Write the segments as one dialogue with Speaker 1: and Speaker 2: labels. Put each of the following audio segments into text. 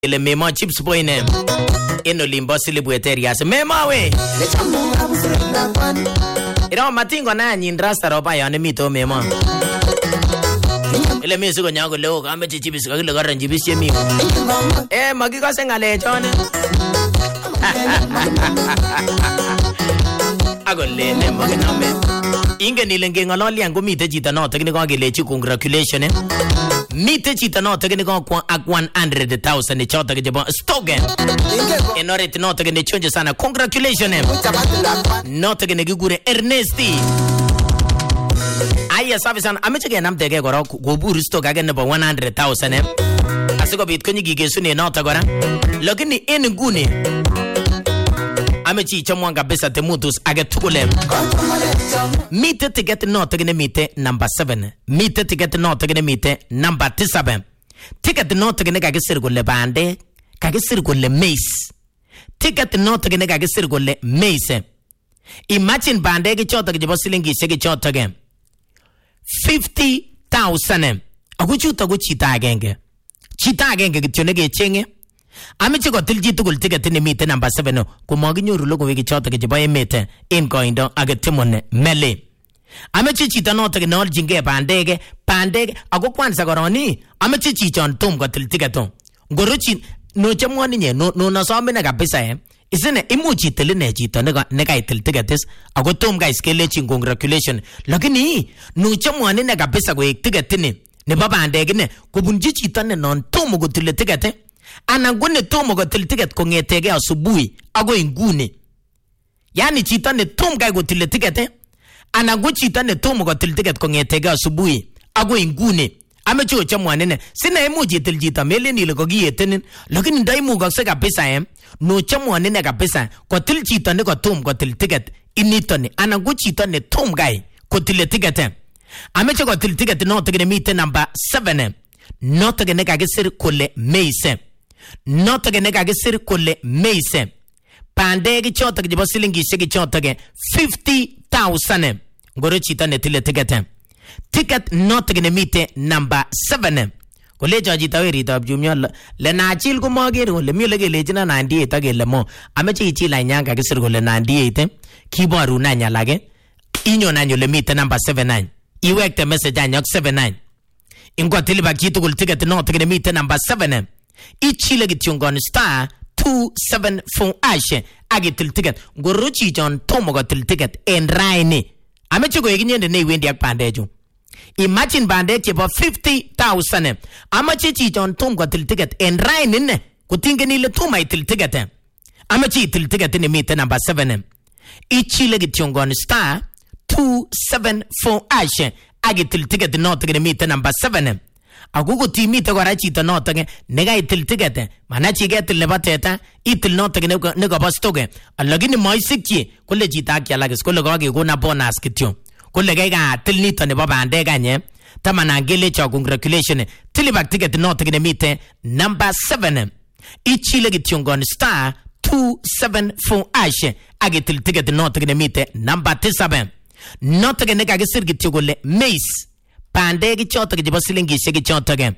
Speaker 1: ile memo chips boine eno limbo silibweterias memo we ira matingo na nyindrasta roba ya mito memo ile mimi siko nyango leo kama chips kakile garan chips chemi magikase ngale chone agole ne maginame ingen ile ngengololi yangu mite chito noto kini kakelechi congratulation mite chito noto kini kwa 100,000 choto kejebo stogen enoret noto kini chonje sana congratulation noto kini kigure Ernesti aya sabi sana amechege namtege kora koburu stock age nebo 100,000 asikobit konyikikesune noto kora lakini en nguni amechi chamwan kabisa temutus age tugule mite ticket noto kini mite number 7 mite ticket noto kini mite number 7 ticket noto kini kakisir kole bande kakisir kole maize ticket noto kini kakisir kole maize imagine bande ke choto ke silingi sheke choto ke 50,000 akuchuto ko chita agenge kityo ne kechenge ameche kotil chi tugul ticket ni mite number 7 komakinyoru logoiwek ke choto ke chebo emete en koindo age timone mele ameche chito noto ke noljinge bandege ako kwanza koroni ameche chichon tom kotil ticket ngorochi no chamwani nye no nasome na kabisa isine imuchi teline chito ne kaitil ticket ako tom guys kelechi congratulation lakini no chamwani na kabisa koek ticket ni nebo bandege ne kobunji chito ne non tom kotil ticket ana ngone tom kotil ticket kongetege asubuhi agoi nguni yani chito ne tom kai kotil ticket ana ngo chito ne tom kotil ticket kongetege asubuhi agoi nguni amecho chamwani ne sina imuchi til chito meleni ile kokietenin lakini ndaimukakse kabisa no chamwani ne kabisa kotil chito ne kotom kotil ticket initoni ana ngo chito ne tom kai kotil ticket amecho kotil ticket noto kene mite number 7 noto kene kakisir kole maize noto kene kakisir kole maize pandege choto ke silingi sheke choto ke 50,000 ngoro chito ne tile ticket noto kene mite number 7 kole chito weritab jumyo le nachil ko mager kole mi legelejina 98 akele mo ameche ichila nyanga kisir kole 98 kiboru nanya lage inyo nanyo le mite number 79 iwekte message anyok 79 ingwa tiliba kitu ticket noto kene mite number 7 ichile kityongon star 274 ashe agitil ticket ngorochi jon tomo gotil ticket en raini ameche ko yekinyende ne wendi ak bandeju imagine bande chebo 50,000 amache chi jon tom gotil ticket en raini ne kutingeni le toma itil ticket amache itil ticket ni mite number 7 ichile kityongon star 274 ashe agitil ticket noto kene mite number 7 agugo timite kora chito noto ne kaitil ticket manachi ketil nebo teta itil noto ne kobo stoke lakini maisikyi kole chito akyalakis kole kakekona bonus kityo kole katil nito nebo bandek anye tamana ngele cha congratulation tilibak ticket noto ne mite number 7 ichile kityongon star 274 ashe agitil ticket noto ne mite number 7 noto ne kakisir kityo kole maize pandegi choto ke jebo silingi sheke choto ke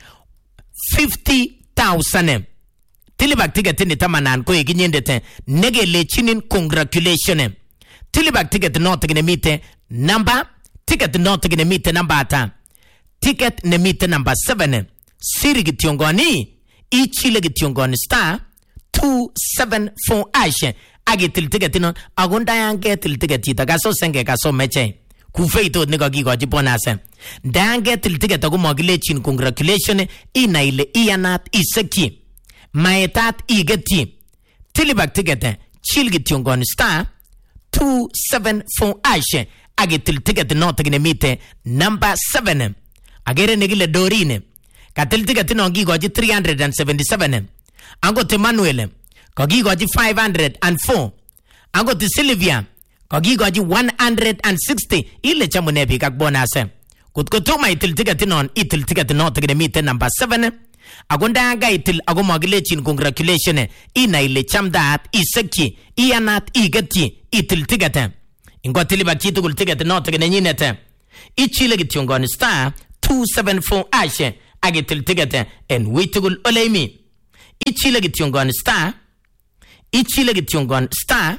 Speaker 1: 50,000 tilibak ticket ni tamanan ko yekinyendete negelechinin congratulation tilibak ticket noto ke mite number ticket noto ke mite number ata ticket ne mite number 7 siri kityongoni ichile kityongoni star 274 ashe agitil ticket no agunda yange til ticket ita gaso senge gaso meche kufeito ne kakikochi bonus ndange til ticket ako makilechin congratulation ina ile iyanat isekyi maetat igetyi tilibak ticket chil kityongon star 274 ashe agitil ticket noto kene mite number 7 agere negile dorine katil ticket no kikochi 377 angot Emmanuel kakikochi 504 angot Sylvia kakikochi 160 ile chamune bik ak bonus kutko toma itil ticket non itil ticket noto kene mite number 7 agonda ga itil ago makilechin congratulation ina ile chamdat isekyi iyanat igetyi itil ticket ingwa tiliba kitugul ticket noto kene nyinete ichile kityongon star 274 ashe agitil ticket en witugul oleimi ichile kityongon star ichile kityongon star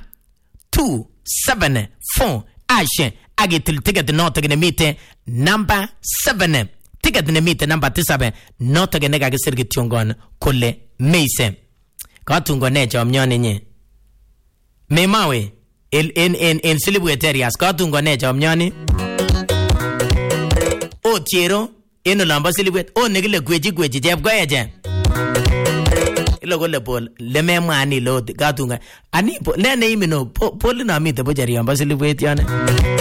Speaker 1: 274 ashe agitil ticket noto gene mite number 7 ticket ne mite number 7 noto gene kagisir kityongon kole meise katungo ne chomnyoni nye memawe en silibwet areas katungo ne chomnyoni o chero en olamba silibwet o negile gweji chepkoeche ilo kole pol le memwani lo katunga ani ne imino pol na mite bo jeri amba silibwet yane